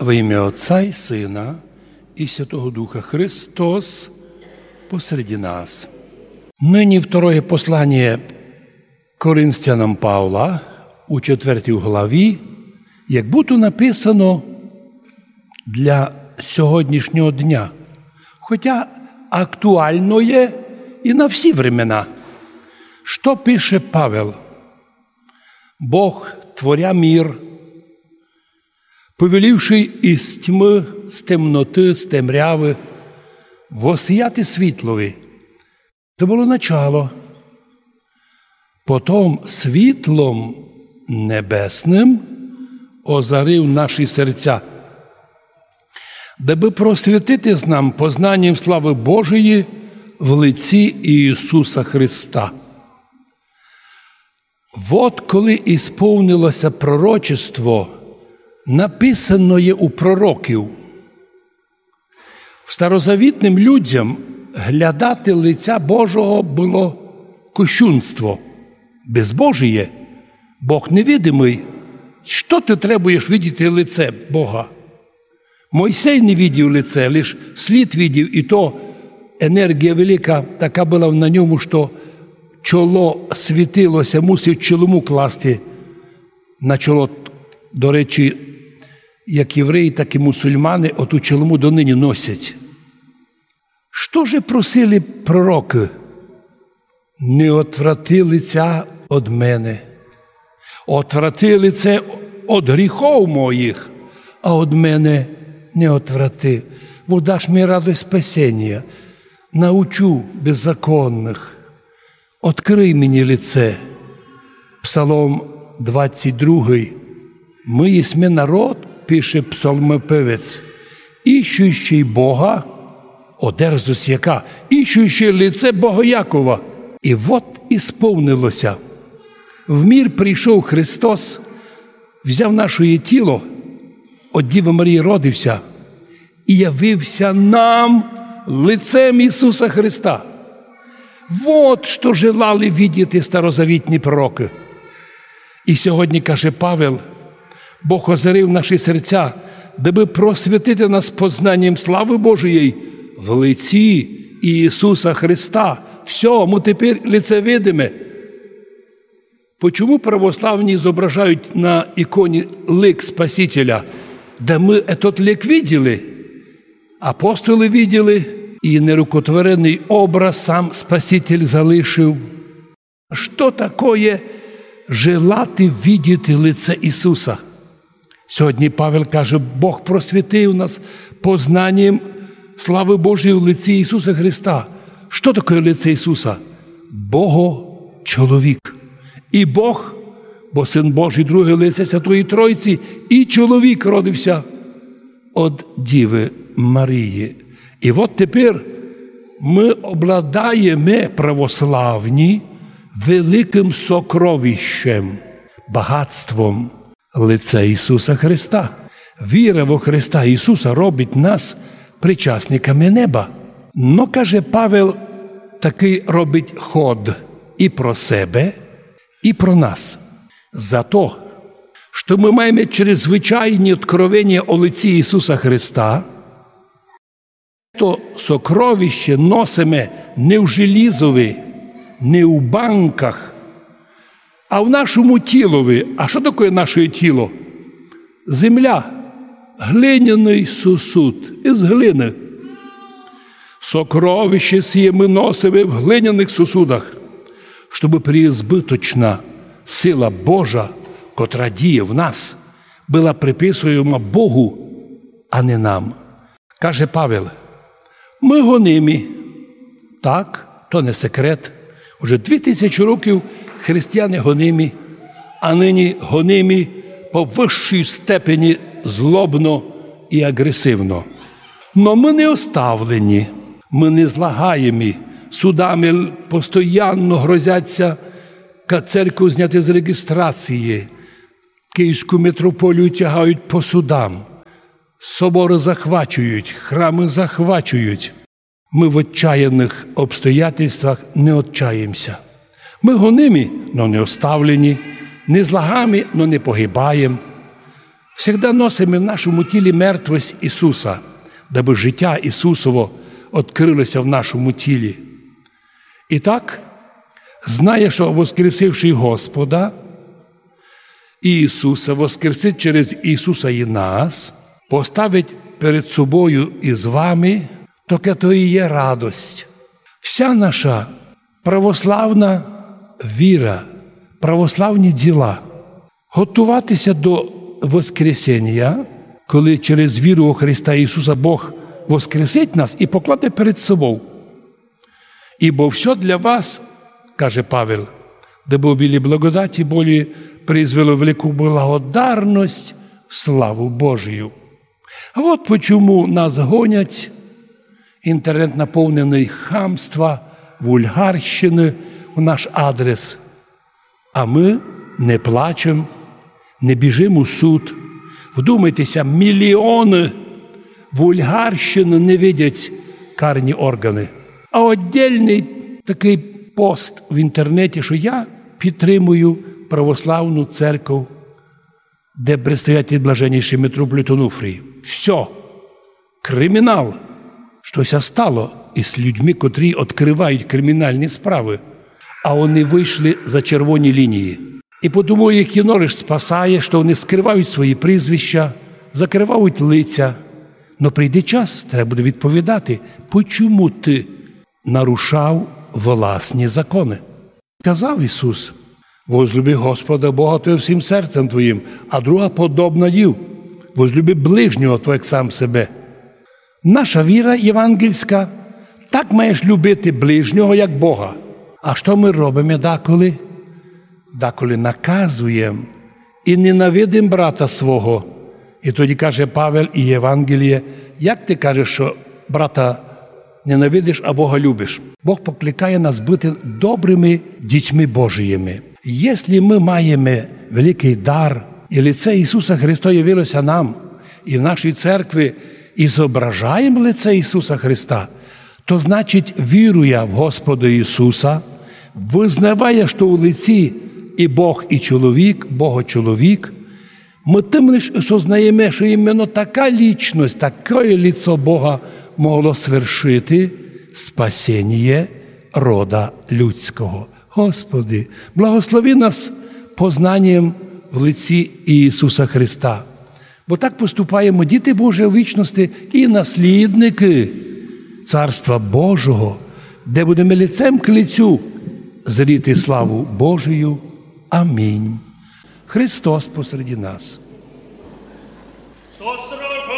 Во ім'я Отця і Сина і Святого Духа. Христос посреди нас. Нині второе послання Коринфянам Павла у 4 главі, як будто написано для сьогоднішнього дня, хоча актуально є і на всі времена. Що пише Павел? Бог, творя мир, повелівши із тьми, з темноти, з темряви, воссияти світлові. То було начало. Потім світлом небесним озарив наші серця, даби просвітити з нам познанням слави Божої в лиці Ісуса Христа. Вот коли ісповнилося пророчество, написаное у пророків. Старозавітним людям глядати лиця Божого було кощунство. Безбожіє, Бог невидимий. Що ти требуєш видіти лице Бога? Мойсей не видів лице, лише слід видів, і то енергія велика така була на ньому, що чоло світилося, мусив чолому класти на чоло. До речі, як євреї, так і мусульмани оту чолому донині носять. Що же просили пророки? Не отврати лиця від мене, отврати лице від гріхов моїх, а від мене не отврати. Даш мені радость спасіння, научу беззаконних, открий мені лице. Псалом 22. Ми єсме народ, пише псалмопевець, іщущий Бога, одерзость яка, іщущий лице Богоякова. І от ісповнилося. В мир прийшов Христос, взяв наше тіло, от Діви Марії родився, і явився нам лицем Ісуса Христа. Вот що желали видіти старозавітні пророки. І сьогодні, каже Павел, Бог озарив наші серця, даби просвітити нас познанням слави Божої в лиці Ісуса Христа. Все, ми тепер лице видиме. Почему православні зображають на іконі лик Спасителя? Да ми этот лик видели, апостоли видели, і нерукотворений образ сам Спаситель залишив. Що таке желати видіти лице Ісуса? Сьогодні Павел каже, Бог просвітив нас познанням слави Божої в лиці Ісуса Христа. Що таке лице Ісуса? Бого-чоловік. І Бог, бо Син Божий, друге лице Святої Тройці, і чоловік родився від Діви Марії. І от тепер ми обладаємо православні великим сокровищем, багатством лиця Ісуса Христа. Віра во Христа Ісуса робить нас причасниками неба. Но, каже Павел, такий робить ход і про себе, і про нас. За то, що ми маємо чрезвичайні откровення о лиці Ісуса Христа, то сокровище носимо не в желізові, не в банках, а в нашому тілові. А що таке наше тіло? Земля, глиняний сосуд із глини. Сокровище сіє ми носимо в глиняних сосудах, щоб преізбиточна сила Божа, котра діє в нас, була приписуєма Богу, а не нам. Каже Павел, ми гонимі. Так, то не секрет. Уже 2000 років християни гонимі, а нині гонимі по вищій степені злобно і агресивно. Но ми не оставлені, ми не злагаємо. Судами постійно грозяться церкву зняти з реєстрації. Київську митрополію тягають по судам. Собори захвачують, храми захвачують. Ми в отчаяних обстоятельствах не отчаємося. Ми гонимі, но не оставлені, не злагаємо, но не погибаємо. Всегда носимо в нашому тілі мертвість Ісуса, даби життя Ісусово відкрилося в нашому тілі. І так, знає, що воскресивший Господа, Ісуса воскресить через Ісуса і нас, поставить перед собою і з вами, таке то і є радость. Вся наша православна віра, православні діла, готуватися до Воскресіння, коли через віру у Христа Ісуса Бог воскресить нас і покладе перед собою. «Ибо все для вас, – каже Павел, – дабы обили благодаті Божией, призвело велику благодарність в славу Божию». А от почому нас гонять, інтернет наповнений хамства, вульгарщини в наш адрес. А ми не плачемо, не біжимо у суд. Вдумайтеся, мільйони вульгарщини не видять карні органи. А віддільний такий пост в інтернеті, що я підтримую православну церкву, де предстоятель блаженніший митрополит Онуфрій. Все. Кримінал. Щось стало із людьми, котрі відкривають кримінальні справи. А вони вийшли за червоні лінії. І тому їх Єнориш спасає, що вони скривають свої прізвища, закривають лиця. Но прийде час, треба буде відповідати, чому ти нарушав власні закони. Казав Ісус: «Возлюби Господа Бога твого всім серцем твоїм, а друга подобна їв. Возлюби ближнього твого, як сам себе». Наша віра євангельська, так маєш любити ближнього, як Бога. А що ми робимо деколи? Деколи наказуємо і ненавидимо брата свого. І тоді каже Павел і Євангеліє: як ти кажеш, що брата ненавидиш, а Бога любиш? Бог покликає нас бути добрими дітьми Божіїми. Якщо ми маємо великий дар, і лице Ісуса Христа явилося нам, і в нашій церкві і зображаємо лице Ісуса Христа, то значить, вірує в Господа Ісуса, визнаває, що у лиці і Бог, і чоловік, Бога-чоловік, ми тим лише осознаємо, що іменно така лічність, таке лицо Бога могло свершити спасіння рода людського. Господи, благослови нас познанням в лиці Ісуса Христа. Бо так поступаємо діти Божі у вічності і наслідники Царства Божого, де будемо лицем к лицю зріти славу Божию. Амінь. Христос посеред нас.